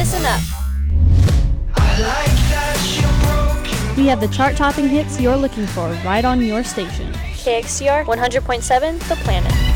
Listen up. We have the chart-topping hits you're looking for right on your station. KXCR 100.7 The Planet.